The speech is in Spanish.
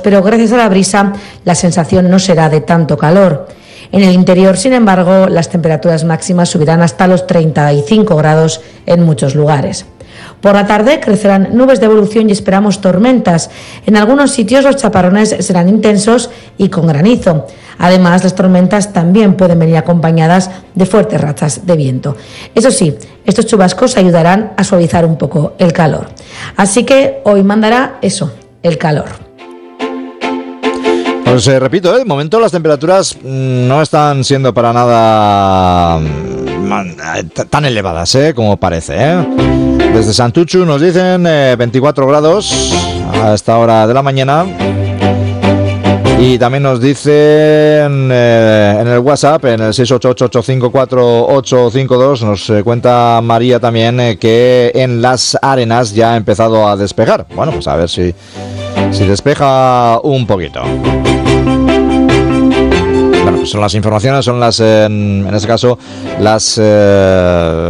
pero gracias a la brisa la sensación no será de tanto calor. En el interior, sin embargo, las temperaturas máximas subirán hasta los 35 grados en muchos lugares. Por la tarde crecerán nubes de evolución y esperamos tormentas. En algunos sitios los chaparrones serán intensos y con granizo. Además, las tormentas también pueden venir acompañadas de fuertes rachas de viento. Eso sí, estos chubascos ayudarán a suavizar un poco el calor. Así que hoy mandará eso, el calor. Pues repito, de momento las temperaturas no están siendo para nada tan elevadas como parece. Desde Santuchu nos dicen 24 grados a esta hora de la mañana. Y también nos dicen en el WhatsApp, en el 688-854-852, nos cuenta María también que en Las Arenas ya ha empezado a despejar. Bueno, pues a ver si despeja un poquito. Bueno, pues son las informaciones, son las, en este caso, las